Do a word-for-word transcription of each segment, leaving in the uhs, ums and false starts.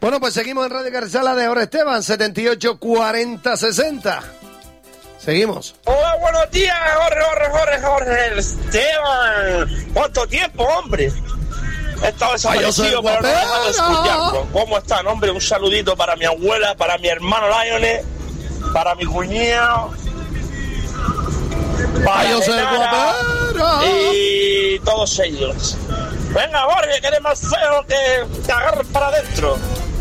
Bueno, pues seguimos en Radio Carrizal de Jorge Esteban, setenta y ocho cuarenta sesenta. Seguimos. Hola, buenos días, Jorge, Jorge, Jorge, Jorge Esteban. ¿Cuánto tiempo, hombre? He estado desaparecido, pero no he dejado de escucharlo. ¿Cómo están, hombre? Un saludito para mi abuela, para mi hermano Lionel, para mi cuñado, para Genara, y todos ellos. Venga, Jorge, que eres más feo que te agarres para adentro.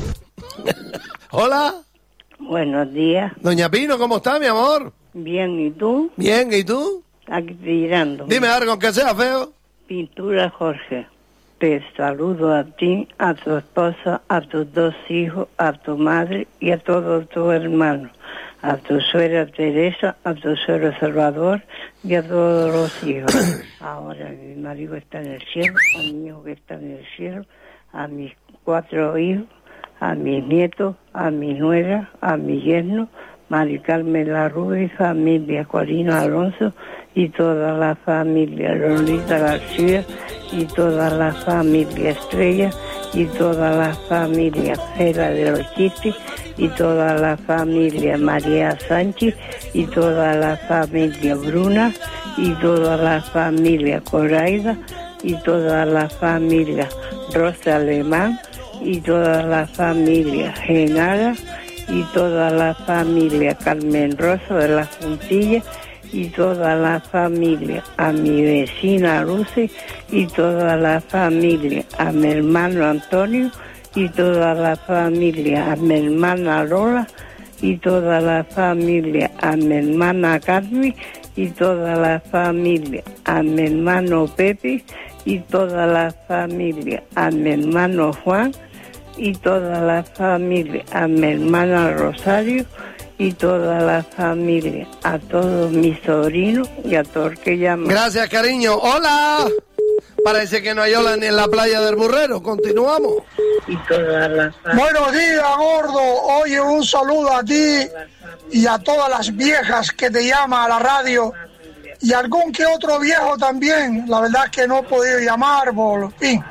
Hola. Buenos días. Doña Pino, ¿cómo está, mi amor? Bien, ¿y tú? Bien, ¿y tú? Aquí tirando. Dime algo, aunque sea feo. Pintura Jorge. Te saludo a ti, a tu esposa, a tus dos hijos, a tu madre y a todos tus hermanos. A tu suegra Teresa, a tu suegro Salvador y a todos los hijos. Ahora mi marido está en el cielo, a mi hijo que está en el cielo, a mis cuatro hijos, a mis nietos, a mi nuera, a mi yerno, Mari Carmen La Rubia, familia Corina Alonso y toda la familia Lolita García y toda la familia Estrella y toda la familia Fera de los Chistes y toda la familia María Sánchez y toda la familia Bruna y toda la familia Coraida y toda la familia Rosa Alemán y toda la familia Genara y toda la familia Carmen Rosa de la Juntilla y toda la familia a mi vecina Lucy y toda la familia a mi hermano Antonio y toda la familia a mi hermana Lola y toda la familia a mi hermana Carmen y toda la familia a mi hermano Pepe y toda la familia a mi hermano Juan y toda la familia a mi hermana Rosario y toda la familia, a todos mis sobrinos y a todos que llaman. Gracias, cariño. ¡Hola! Parece que no hay ola ni en la playa del Burrero. Continuamos. Y toda la Buenos días, gordo. Oye, un saludo a ti y a todas las viejas que te llaman a la radio y algún que otro viejo también. La verdad es que no he podido llamar por fin.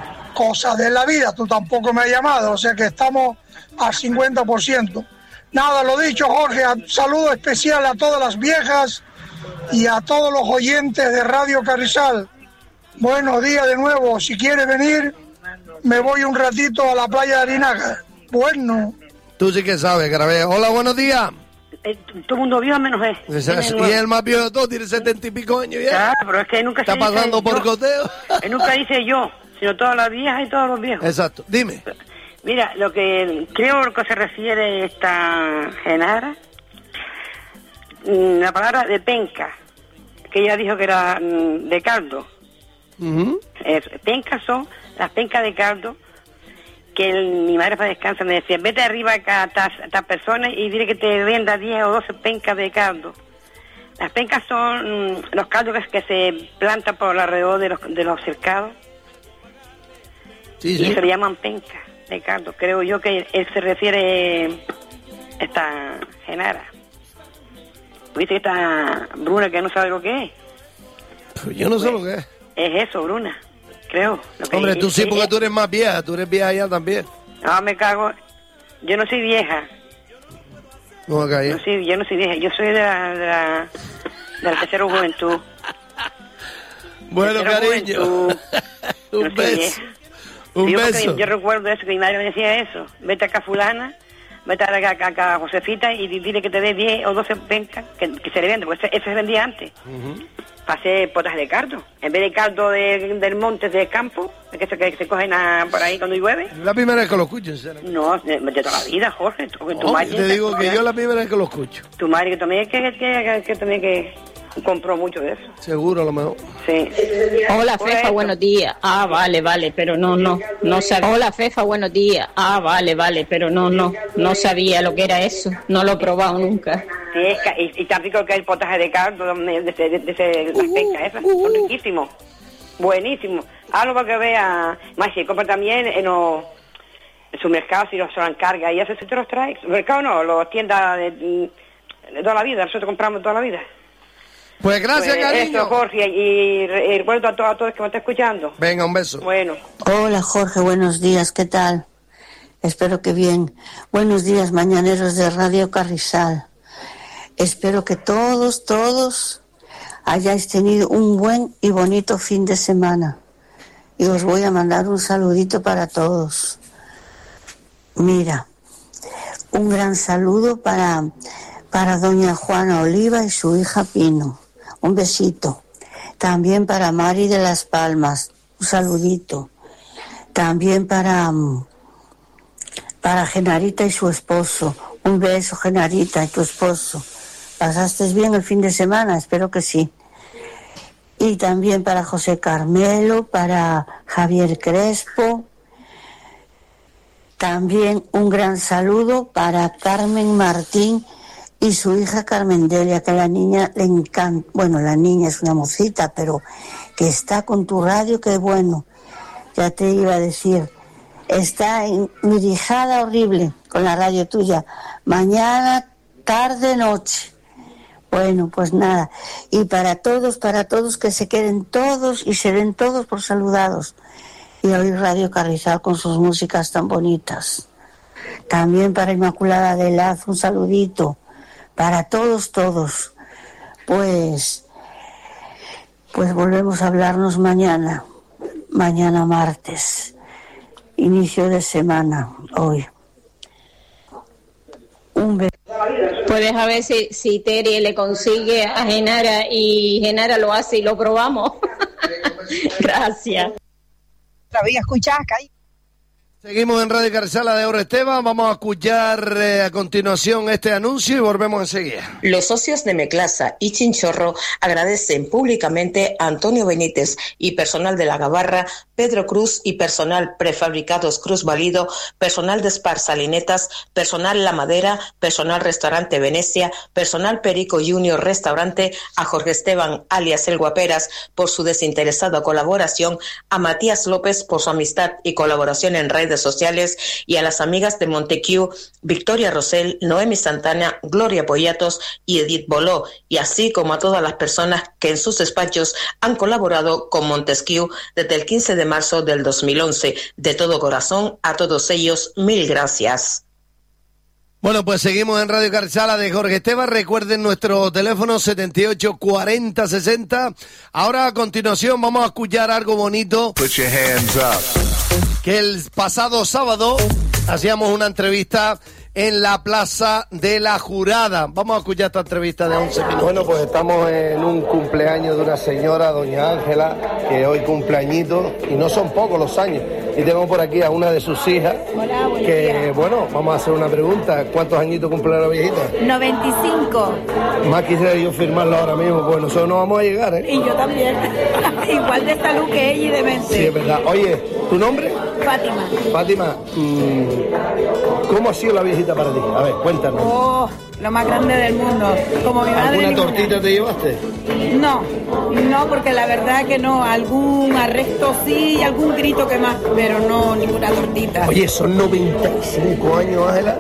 Cosas de la vida, tú tampoco me has llamado, o sea que estamos al cincuenta por ciento. Nada, lo dicho, Jorge, saludo especial a todas las viejas y a todos los oyentes de Radio Carrizal. Buenos días de nuevo, si quieres venir, me voy un ratito a la playa de Arinaga. Bueno. Tú sí que sabes, Grabé. Hola, buenos días. Eh, todo el mundo vio menos él. Y el más viejo de todos tiene setenta y pico años ya. Claro, pero es que nunca está se pasando dice por yo. Coteo. Él nunca dice yo, sino todas las viejas y todos los viejos. Exacto, dime. Mira, lo que creo que se refiere esta Genara, la palabra de penca, que ella dijo que era de caldo. Uh-huh. Es, pencas son las pencas de caldo que el, mi madre para descansar me decía, vete arriba acá a estas, a estas personas y dile que te venda diez o doce pencas de caldo. Las pencas son mm, los caldos que, que se plantan por alrededor de los, de los cercados. Sí, sí. Y se le llaman pencas de caldo. Creo yo que él se refiere a esta Genara. ¿Viste esta Bruna que no sabe lo que es? Pues yo no sé lo que es. Es eso, Bruna, creo. Lo que Hombre, es, tú sí, es, porque es. tú eres más vieja, tú eres vieja ya también. No, me cago. Yo no soy vieja. No me caí. No soy, yo no soy vieja, yo soy de la, de la, de la tercera juventud. Bueno, tercera cariño. Juventud. Un No soy beso. vieja. Un yo, beso. Yo recuerdo eso, que mi madre me decía eso. Vete acá fulana, vete acá, acá, acá a Josefita y dile que te dé diez o doce pencas, que, que se le vende, porque eso se vendía antes. Uh-huh. Para hacer potas de caldo. En vez de caldo de, del monte, del campo, que se, que se cogen a, por ahí cuando llueve. La primera vez que lo escucho, en serio. No, de, de toda la vida, Jorge. Tu, tu No, madre, te digo que yo la primera vez que lo escucho. Tu madre que también que, que, que, que también que compró mucho de eso. Seguro, a lo mejor. Sí. Hola, Fefa, buenos días. Ah, vale, vale, pero no, no, no sabía. Hola, Fefa, buenos días. Ah, vale, vale, pero no, no, no sabía lo que era eso. No lo he probado nunca. Sí, es que, y, y tan rico que hay potaje de caldo de, de, de, de, de las pencas esas. Son riquísimos. Buenísimos. Algo para que vea. Más si compra también en los supermercados y los se lo encarga. Y eso se te los trae. Supermercado no, las tiendas de, de toda la vida. Nosotros compramos toda la vida. Pues gracias, pues cariño. Eso, Jorge, y recuerdo a todos, a todos que me están escuchando. Venga, un beso. Bueno. Hola, Jorge, buenos días, ¿qué tal? Espero que bien. Buenos días, mañaneros de Radio Carrizal. Espero que todos, todos hayáis tenido un buen y bonito fin de semana. Y os voy a mandar un saludito para todos. Mira, un gran saludo para, para doña Juana Oliva y su hija Pino. Un besito. También para Mari de Las Palmas. Un saludito. También para, para Genarita y su esposo. Un beso, Genarita, y tu esposo. ¿Pasaste bien el fin de semana? Espero que sí. Y también para José Carmelo, para Javier Crespo. También un gran saludo para Carmen Martín y su hija Carmen Delia, que a la niña le encanta. Bueno, la niña es una mocita, pero que está con tu radio, qué bueno. Ya te iba a decir, está enmirijada horrible con la radio tuya. Mañana, tarde, noche. Bueno, pues nada. Y para todos, para todos, que se queden todos y se den todos por saludados. Y oír Radio Carrizal con sus músicas tan bonitas. También para Inmaculada de Laz, un saludito. Para todos, todos. Pues, pues volvemos a hablarnos mañana. Mañana martes. Inicio de semana, hoy. Un beso. Puedes a ver si, si Terry le consigue a Genara y Genara lo hace y lo probamos. Gracias. Todavía escuchás, Kai. Seguimos en Radio Carrizal de Oro Esteban. Vamos a escuchar eh, a continuación este anuncio y volvemos enseguida. Los socios de Meclasa y Chinchorro agradecen públicamente a Antonio Benítez y personal de La Gabarra, Pedro Cruz y personal Prefabricados Cruz Valido, personal de Spar Salinetas, personal La Madera, personal Restaurante Venecia, personal Perico Junior Restaurante, a Jorge Esteban alias El Guaperas por su desinteresada colaboración, a Matías López por su amistad y colaboración en redes sociales y a las amigas de Montequiu, Victoria Rosell, Noemi Santana, Gloria Poyatos y Edith Boló, y así como a todas las personas que en sus despachos han colaborado con Montesquieu desde el quince de marzo del dos mil once. De todo corazón, a todos ellos, mil gracias. Bueno, pues seguimos en Radio Carrizal de Jorge Esteban. Recuerden nuestro teléfono setenta y ocho cuarenta sesenta. Ahora a continuación vamos a escuchar algo bonito. Put your hands up. Que el pasado sábado hacíamos una entrevista en la Plaza de la Jurada. Vamos a escuchar esta entrevista de once minutos. Bueno, pues estamos en un cumpleaños de una señora, doña Ángela, que hoy cumpleañitos, y no son pocos los años. Y tengo por aquí a una de sus hijas. Hola, buen que, día. Bueno, vamos a hacer una pregunta. ¿Cuántos añitos cumple la viejita? noventa y cinco. Más quisiera yo firmarlo ahora mismo, pues nosotros no vamos a llegar, ¿eh? Y yo también. Igual de salud que ella y de mente. Sí, es verdad. Oye, ¿tu nombre? Fátima. Fátima, mmm, ¿cómo ha sido la viejita para ti? A ver, cuéntanos. Oh, lo más grande del mundo. Como mi madre. ¿Alguna ninguna. tortita te llevaste? No, no, porque la verdad que no. Algún arresto sí, algún grito que más, pero no ninguna tortita. Oye, son noventa y cinco años, Ángela.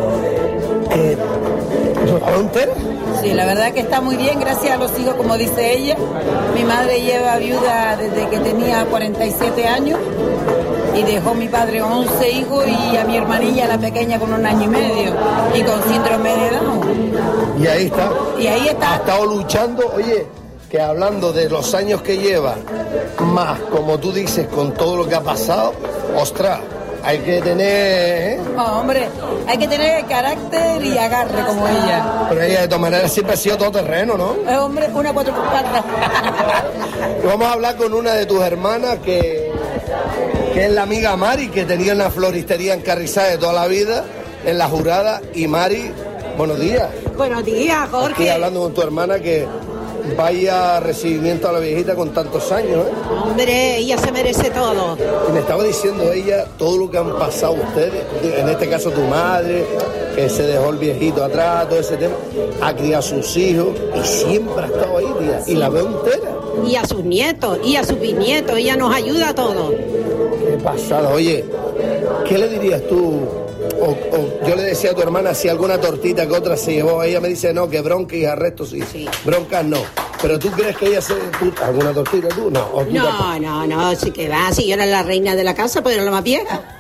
Eh, ¿La entera? Sí, la verdad que está muy bien, gracias a los hijos, como dice ella. Mi madre lleva viuda desde que tenía cuarenta y siete años y dejó a mi padre once hijos y a mi hermanilla, la pequeña, con un año y medio y con síndrome de Down. Y ahí está. Y ahí está. Ha estado luchando, oye, que hablando de los años que lleva, más, como tú dices, con todo lo que ha pasado, ostras, hay que tener... ¿eh? Oh, hombre, hay que tener carácter y agarre como ella. Pero ella de todas maneras siempre ha sido todo terreno, ¿no? Eh, hombre, una cuatro por cuatro. Vamos a hablar con una de tus hermanas que, que es la amiga Mari, que tenía una floristería en Carrizal de toda la vida, en La Jurada. Y Mari, buenos días. Buenos días, Jorge. Estoy hablando con tu hermana que vaya recibimiento a la viejita con tantos años, ¿eh? Hombre, ella se merece todo. Y me estaba diciendo ella todo lo que han pasado ustedes, en este caso tu madre, que se dejó el viejito atrás, todo ese tema, ha criado a sus hijos y siempre ha estado ahí, tía, y la veo entera. Y a sus nietos, y a sus bisnietos, ella nos ayuda a todos. Qué pasada. Oye, ¿qué le dirías tú? O, o yo le decía a tu hermana si alguna tortita que otra se llevó. Ella me dice no, que bronca y arrestos sí. sí. Broncas no. Pero tú crees que ella se... ¿tú, ¿Alguna tortita tú? No. ¿O tú no, no, no, sí que va. Si yo era la reina de la casa, pues era la más vieja.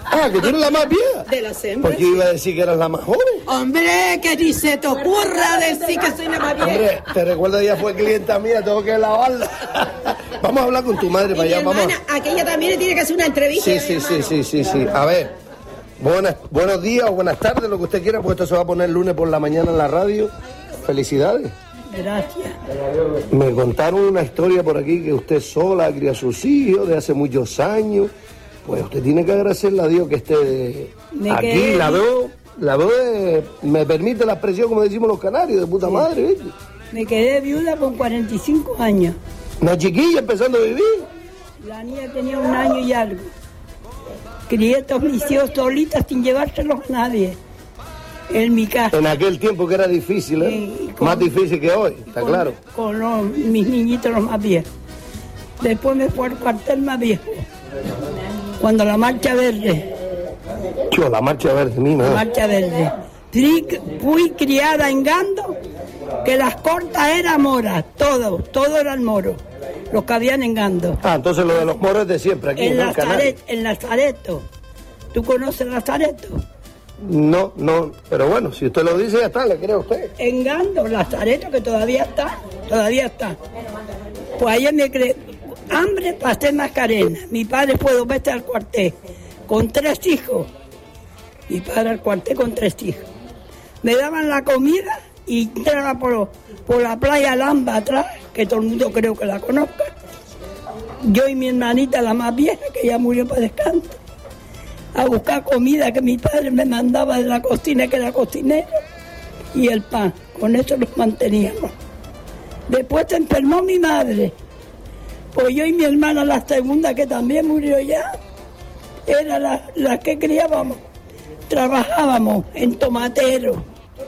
Ah, que tú eres la más vieja. De las hembras. Porque iba a decir que eras la más joven. Hombre, que ni se te ocurra decir que soy la más vieja. Hombre, te recuerdo, ella fue clienta mía, tengo que lavarla. Vamos a hablar con tu madre para allá, hermana, vamos. aquella también le tiene que hacer una entrevista. Sí, sí, sí, sí, sí, sí. A ver, buenas, buenos días o buenas tardes, lo que usted quiera, porque esto se va a poner el lunes por la mañana en la radio. Felicidades. Gracias. Me contaron una historia por aquí que usted sola cría a sus hijos de hace muchos años. Pues usted tiene que agradecerle a Dios que esté Me aquí. quedé- La veo, la veo, de- me permite la expresión, como decimos los canarios, de puta madre, ¿viste? Me quedé viuda con cuarenta y cinco años. Una chiquilla empezando a vivir. La niña tenía un año y algo. Crié todos mis hijos solitas sin llevárselos a nadie. En mi casa. En aquel tiempo que era difícil, ¿eh? Sí, con- Más difícil que hoy, está con, claro. Con los- mis niñitos los más viejos. Después me fue al cuartel más viejo. Cuando la marcha verde, Yo, la marcha verde, mi la madre. marcha verde. Fui, fui criada en Gando, que las cortas eran moras, todo, todo eran moros, los que habían en Gando. Ah, entonces lo de los moros es de siempre, aquí En, ¿no? En Canarias. Lazaret, en Lazareto. ¿Tú conoces Lazareto? No, no, pero bueno, si usted lo dice, ya está, le creo a usted. En Gando, Lazareto, que todavía está, todavía está. Pues ayer me creé hambre para hacer Macarena. Mi padre fue dos veces al cuartel, con tres hijos. Mi padre al cuartel con tres hijos. Me daban la comida y entraba por, por la playa Lamba atrás, que todo el mundo creo que la conozca. Yo y mi hermanita, la más vieja, que ya murió para descanso, a buscar comida que mi padre me mandaba de la cocina, que era cocinero, y el pan. Con eso los manteníamos. Después se enfermó mi madre. Pues yo y mi hermana, la segunda, que también murió ya, era la, la que criábamos. Trabajábamos en tomatero,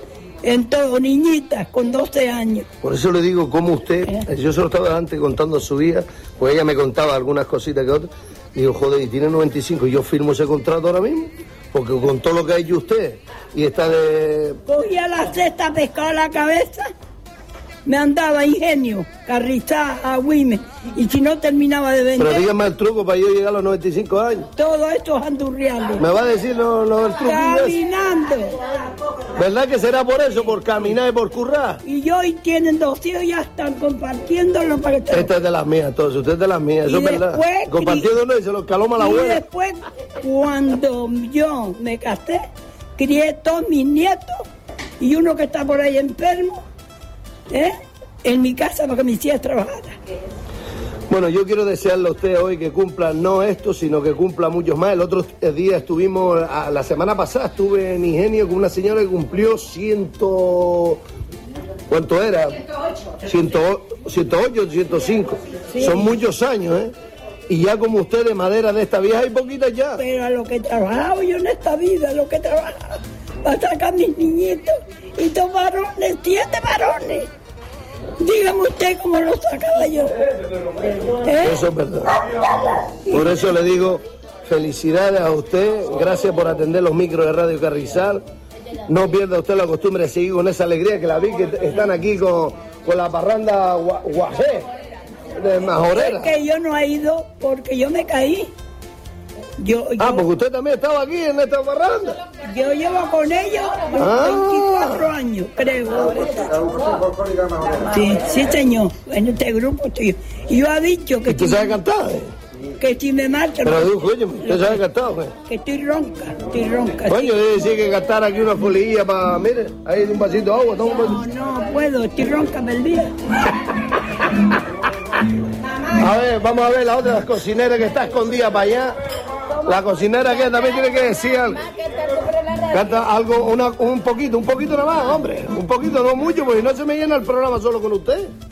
en todo, niñitas con doce años. Por eso le digo, como usted, yo se lo estaba antes contando a su hija, pues ella me contaba algunas cositas que otras. Digo, joder, y tiene noventa y cinco, y yo firmo ese contrato ahora mismo, porque con todo lo que ha hecho usted, y está de... Cogía la cesta, pescaba la cabeza, me andaba ingenio, Carrizá, Agüime, y si no terminaba de vender, Pero dígame el truco para yo llegar a los noventa y cinco años. todos estos andurriales. Me va a decir lo, lo del truco. Caminando. ¿Verdad que será por eso, por caminar y por currar? Y yo y tienen dos hijos, ya están compartiéndolo para que te... Esta es de las mías, entonces, usted es de las mías, eso Y es verdad. después, Compartiendo y se lo caloma la Y abuela. después, cuando yo me casé, crié todos mis nietos y uno que está por ahí enfermo, ¿eh? En mi casa para que mis hijas trabajaran. Bueno, yo quiero desearle a usted hoy que cumpla no esto, sino que cumpla muchos más. El otro día estuvimos, a- la semana pasada estuve en Ingenio con una señora que cumplió ciento... ¿Cuánto era? ciento ocho, ciento cinco. Sí. Son muchos años, ¿eh? Y ya como usted de madera de esta vieja hay poquitas ya. Pero a lo que he trabajado yo en esta vida, a lo que he trabajado, para sacar mis niñitos y dos varones, siete varones. Dígame usted cómo lo sacaba yo. ¿Eh? Eso es verdad. Por eso le digo felicidades a usted, gracias por atender los micros de Radio Carrizal. No pierda usted la costumbre de seguir con esa alegría, que la vi que están aquí con, con la parranda gua- guajé de Majorera. Es que yo no he ido porque yo me caí. Yo, Ah, yo, porque usted también estaba aquí en esta parranda. yo llevo con ellos Ah. veinticuatro años, creo. Sí, sí, señor. En este grupo estoy. Y yo he dicho que, ¿Usted si, sabe cantar? eh? que si me marcho, Pero digo, coño, usted sabe cantar, güey. que estoy ronca, estoy ronca. Coño, debe decir que cantar aquí una folilla para, mire, ahí un vasito de agua, toma un vasito. No, no puedo, estoy ronca del día. A ver, vamos a ver la otra cocinera que está escondida para allá. La cocinera que también tiene que decir algo. Canta algo, una, un poquito, un poquito nada más, hombre. Un poquito, no mucho, porque no se me llena el programa solo con usted.